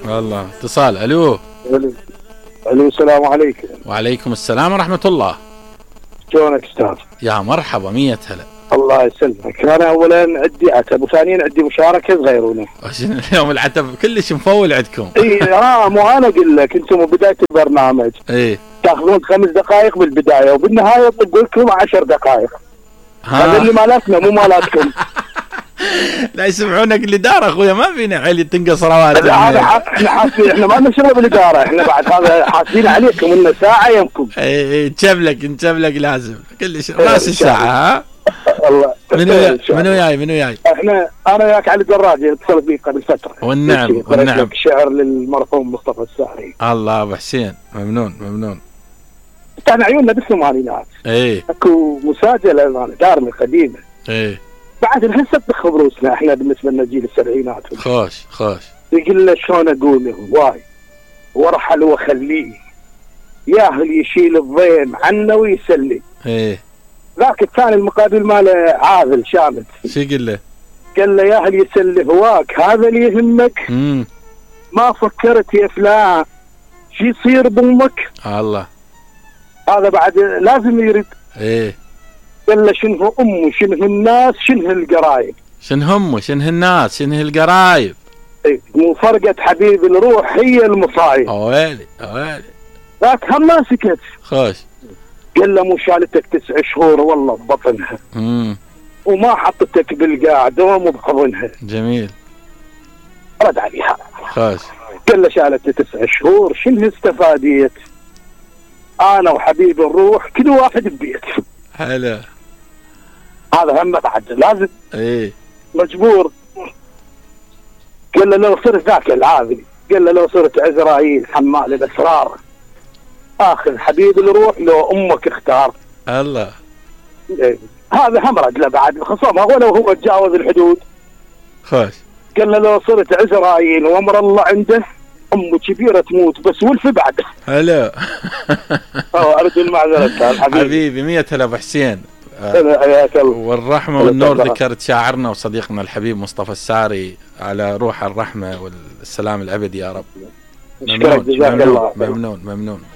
والله اتصال. الو. الو السلام عليكم. وعليكم السلام ورحمة الله. شلونك استاذ؟ يا مرحبا، 100 هلا. الله يسلمك. انا اولا عندي عتب وثانيا عندي مشاركه صغيرونه. اليوم العتب كلش مفول عندكم. اي مو انا اقول لك، انتم بدايه البرنامج تاخذون 5 دقائق بالبدايه وبالنهايه يطق لكم 10 دقائق. هذا اللي مالتنا مو مالتكم. لا يسمعونك الاداره اخويا، ما فينا علي تنقص رواتب. احنا حاسين، احنا ما نشتغل بالاداره، احنا بعد هذا حاسين عليكم انه ساعه يمكم. اي نشبلك لازم كلش راس الساعه. ها والله منو جاي؟ انا وياك علي الدراج اتصلت بي قبل فتره. والنعم شعر للمرحوم مصطفى الساري. الله ابو حسين، ممنون. احنا عيوننا بالثمانينات. اكو مساجله دارمي قديمه. بعد نحس بخبروسنا احنا بالنسبه لنا جيل السبعينات. خوش يقول له شلون اقول هواي وارحل وخليه ياهل يشيل الضيم عنا ويسلي. ذاك الثاني المقابل ماله عاذل شامت. شو يقول له؟ قال له ياهل يسلي هواك هذا اللي يهمك. ما فكرت يا فلان شو يصير بامك. الله هذا بعد لازم يرد. قال له شنو امه شنو الناس شنو القرايب. شنو همه شنو الناس شنو القرايب. مو فرقة حبيب الروح هي المصايب. اويلي ذاك هم ما سكت. خوش. قال له مو شالتك 9 شهور والله ببطنها. وما حطتك بالقاع دوم بحضنها. جميل. رد عليها. خوش. قال له شالتك 9 شهور شنو استفاديت؟ انا وحبيب الروح كل واحد ببيت. حلو. هذا هم بعد لازم. مجبور. قال له لو صرت ذاك العاذلي، قال له لو صرت عزرائيل حمال الاسرار اخذ حبيب الروح لو امك اختار. الله. هذا هم رد له بعد خصومه ولو هو تجاوز الحدود. خوش. قال له لو صرت عزرائيل وامر الله عنده امه كبيره تموت بس ولف بعده. هلا. ارجو المعذره حبيبي 100 هلا ابو حسين. والرحمه والنور ذكرت شاعرنا وصديقنا الحبيب مصطفى الساري، على روح الرحمه والسلام الابدي يا رب. ممنون. ممنون.